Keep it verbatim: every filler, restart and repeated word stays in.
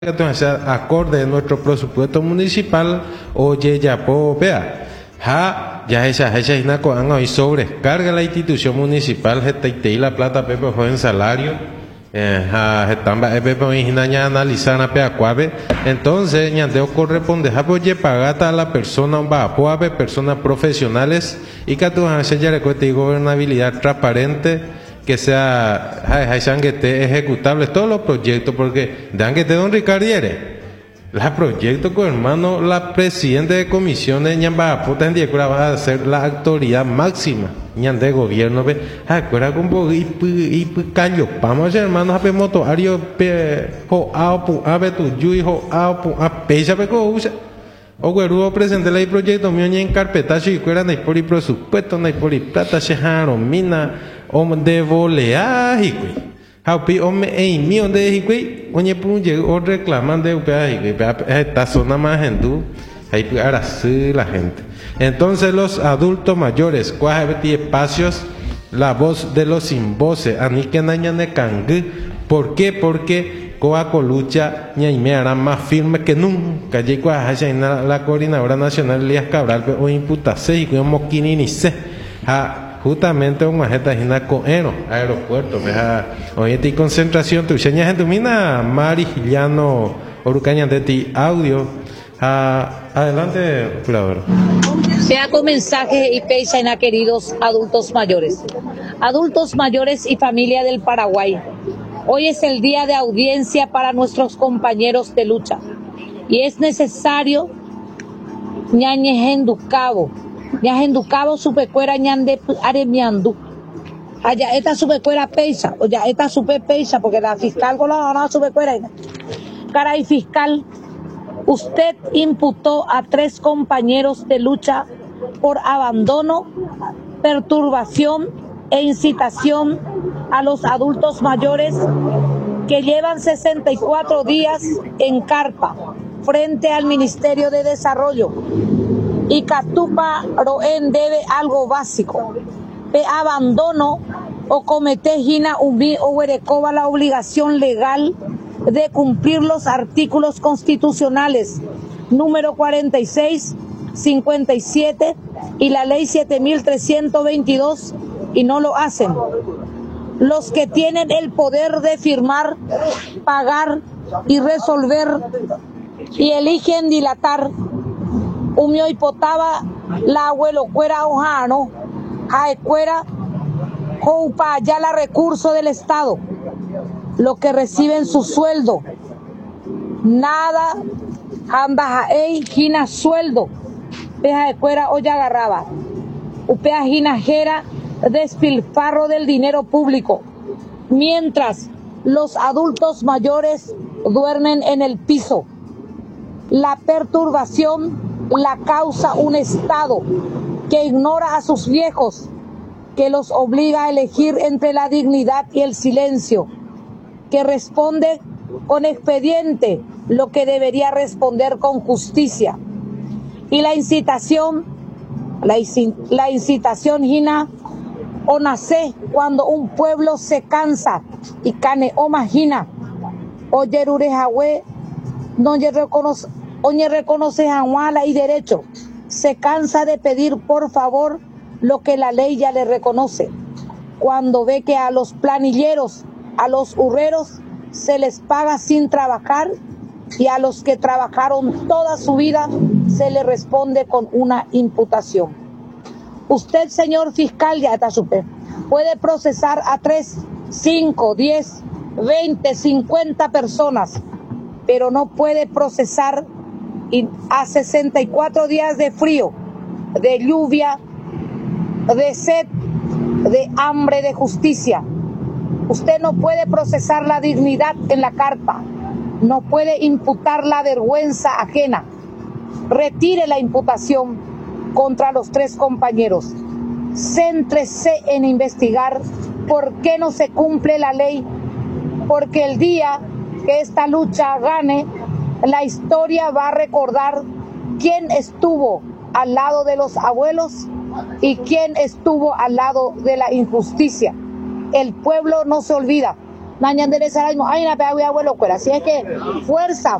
Entonces, acorde a nuestro presupuesto municipal, oye, ya puedo ver. Ja, ya esa, esa es una cosa, y sobrecarga la institución municipal, y la plata, pepe, fue en salario. Ja, están, pepe, originaria analizar a peacuave. Entonces, ya debo corresponde, ja, oye, pagata a la persona, va, puave, personas profesionales, y que tú, ja, ya recuerda, y gobernabilidad transparente, que sea ejecutable todos los proyectos, porque dan que te don Ricardiere los proyectos con hermano la presidenta de comisiones ñamba puta en día va a ser la autoridad máxima ñan de gobierno ve acuerda con bo y y callo vamos hermanos a moto ario pe ho a pu ave tu yu ho a pu a pecha pe ko usa o guerudo presente el proyecto mío en carpetazo y cuera no hay por presupuesto no hay por plata se jaron mina o de voleaje Haupi ome ei mío de higüey, oye punye o reclaman de upea higüey, esta zona más hindú, ahí ahora sí la gente. Entonces los adultos mayores, cuáles espacios, la voz de los sin voces, ani que naña ne cangu, ¿por qué? Porque Coacolucha ñaime hará más firme que nunca. Allí cuaja la coordinadora nacional Elías Cabral o imputase y como moquini ni se. Justamente un majeta hina coeno aeropuerto veja oye ti concentración tu señas en tu mina Mari Giliano Orucaña de ti audio ah, adelante curador. Sea con mensaje y peisana queridos adultos mayores adultos mayores y familia del Paraguay, hoy es el día de audiencia para nuestros compañeros de lucha y es necesario ñañejendu cabo ya en Ducabo supecuera ñande aremiandu allá esta supecuera peisa o ya esta super peisa porque la fiscal con la no supecuera caray fiscal, usted imputó a tres compañeros de lucha por abandono, perturbación e incitación a los adultos mayores que llevan sesenta y cuatro días en carpa frente al Ministerio de Desarrollo. Y Catupa Roen debe algo básico, de abandono o comete gina ubi o huerecoba la obligación legal de cumplir los artículos constitucionales número cuarenta y seis, cincuenta y siete y la ley siete mil trescientos veintidós y no lo hacen. Los que tienen el poder de firmar, pagar y resolver y eligen dilatar Umio hipotaba la abuelo cuera ojano, a cuera joupa ya la recurso del Estado, lo que reciben su sueldo, nada anda jaei gina sueldo, peja de cuera olla agarraba, upea gina jera despilfarro del dinero público, mientras los adultos mayores duermen en el piso. La perturbación la causa un Estado que ignora a sus viejos, que los obliga a elegir entre la dignidad y el silencio, que responde con expediente lo que debería responder con justicia. Y la incitación, la, la incitación gina o nace cuando un pueblo se cansa y cane o magina, o yerurejahue no reconoce Oye reconoce Anuala y derecho, se cansa de pedir por favor lo que la ley ya le reconoce. Cuando ve que a los planilleros, a los urreros, se les paga sin trabajar y a los que trabajaron toda su vida se les responde con una imputación. Usted, señor fiscal, ya está super, puede procesar a tres, cinco, diez, veinte, cincuenta personas, pero no puede procesar y a sesenta y cuatro días de frío, de lluvia, de sed, de hambre, de justicia. Usted no puede procesar la dignidad en la carpa, no puede imputar la vergüenza ajena. Retire la imputación contra los tres compañeros. Céntrese en investigar por qué no se cumple la ley, porque el día que esta lucha gane, la historia va a recordar quién estuvo al lado de los abuelos y quién estuvo al lado de la injusticia. El pueblo no se olvida, Naña enderezar, ay, la pega abuelo, así es que fuerza.